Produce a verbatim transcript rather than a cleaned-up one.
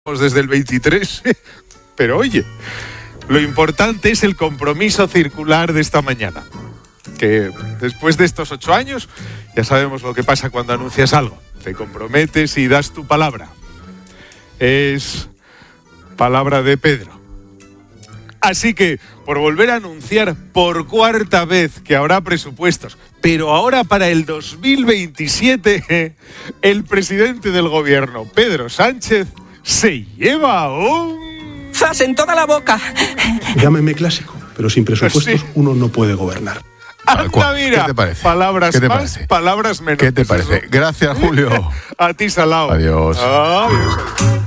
desde el veintitrés, pero oye, lo importante es el compromiso circular de esta mañana, que después de estos ocho años ya sabemos lo que pasa cuando anuncias algo, te comprometes y das tu palabra. Es palabra de Pedro. Así que, por volver a anunciar por cuarta vez que habrá presupuestos, pero ahora para el dos mil veintisiete, el presidente del gobierno, Pedro Sánchez, se lleva un... ¡zas en toda la boca! Llámeme clásico, pero sin presupuestos sí. Uno no puede gobernar. Anda, mira, ¿qué te parece? Palabras ¿Qué te más, parece? palabras menos. ¿Qué te parece? Gracias, Julio. A ti, Salao. Adiós. Adiós.